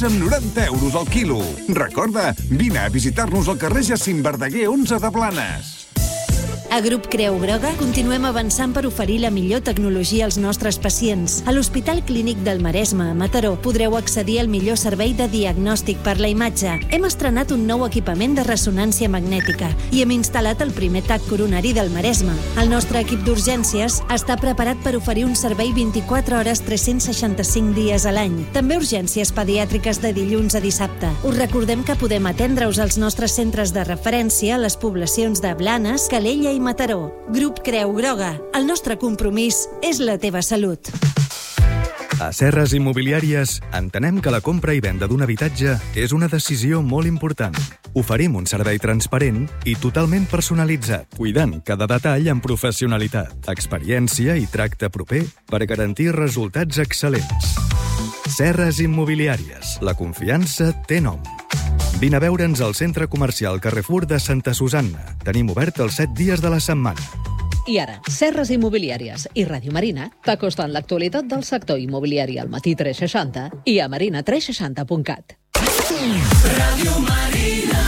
amb 90 euros al quilo. Recorda, vine a visitar-nos al carrer Jacint Verdaguer 11 de Blanes. A Grup Creu Groga continuem avançant per oferir la millor tecnologia als nostres pacients. A l'Hospital Clínic del Maresme, a Mataró, podreu accedir al millor servei de diagnòstic per la imatge. Hem estrenat un nou equipament de ressonància magnètica i hem instal·lat el primer TAC coronari del Maresme. El nostre equip d'urgències està preparat per oferir un servei 24 hores 365 dies a l'any. També urgències pediàtriques de dilluns a dissabte. Us recordem que podem atendre-us als nostres centres de referència a les poblacions de Blanes, Calella i Mataró. Grup Creu Groga. El nostre compromís és la teva salut. A Serres Immobiliàries entenem que la compra i venda d'un habitatge és una decisió molt important. Oferim un servei transparent i totalment personalitzat, cuidant cada detall amb professionalitat, experiència i tracte proper per garantir resultats excel·lents. Serres Immobiliàries. La confiança té nom. Vine a veure'ns al centre comercial Carrefour de Santa Susanna. Tenim obert els 7 dies de la setmana. I ara, Serres Immobiliàries i Ràdio Marina t'acosten l'actualitat del sector immobiliari al Matí 360 i a marina360.cat. Ràdio Marina.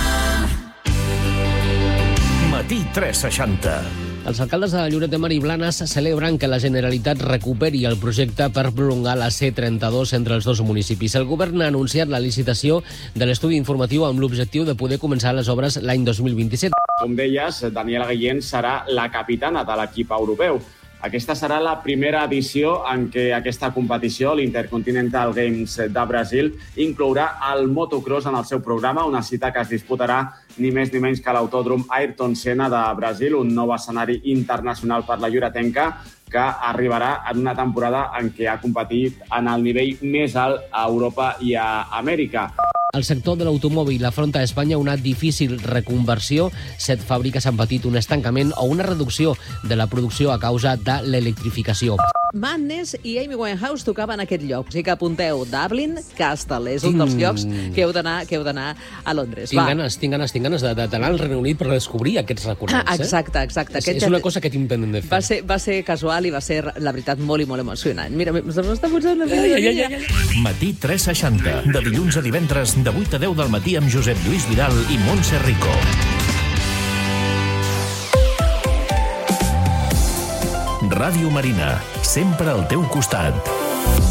Matí 360. Els alcaldes de Lloret de Mar i Blanes celebren que la Generalitat recuperi el projecte per prolongar la C32 entre els dos municipis. El govern ha anunciat la licitació de l'estudi informatiu amb l'objectiu de poder començar les obres l'any 2027. Com deies, Daniela Guillén serà la capitana de l'equip europeu. Aquesta serà la primera edició en què aquesta competició, l'Intercontinental Games de Brasil, inclourà el motocross en el seu programa, una cita que es disputarà ni més ni menys que l'autòdrom Ayrton Senna de Brasil, un nou escenari internacional per la lloretenca que arribarà en una temporada en què ha competit en el nivell més alt a Europa i a Amèrica. El sector de l'automòbil afronta a Espanya una difícil reconversió. 7 fàbriques han patit un estancament o una reducció de la producció a causa de l'electrificació. Madness i Amy Winehouse tocaven aquest lloc. Així que apunteu Dublin Castle. És un dels llocs que heu d'anar a Londres. Tinc ganes d'anar al Regne Unit per descobrir aquests recorreguts. Exacte. És una cosa que tinc pendent de fer. Va ser casual i va ser, la veritat, molt i molt emocionant. Mira, m'està posant una mica. Matí 360. De dilluns a divendres, de 8 a 10 del matí amb Josep Lluís Vidal i Montse Rico. Ràdio Marina, sempre al teu costat.